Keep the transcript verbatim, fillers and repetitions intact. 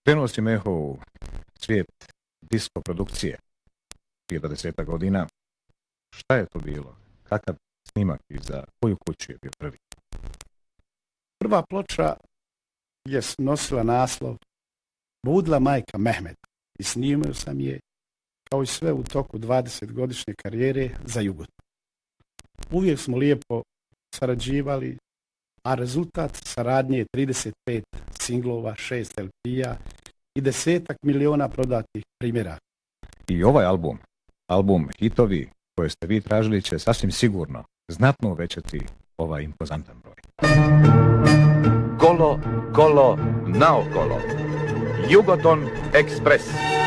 Krenuo si, Meho, u svijet disko produkcije prije dvadeset godina. Šta je to bilo? Kakav snimak i za koju kuću je bio prvi? Prva ploča je nosila naslov Budila majka Mehmeta i snimio sam je kao i sve u toku dvadesetgodišnje karijere za Jugoton. Uvijek smo lijepo sarađivali, a rezultat saradnje je trideset pet singlova, šest el pija i desetak miliona prodatih primjera. I ovaj album, album Hitovi koje ste vi tražili, će sasvim sigurno znatno uvećati ovaj impozantan broj. Kolo, kolo, naokolo. Jugoton Ekspres.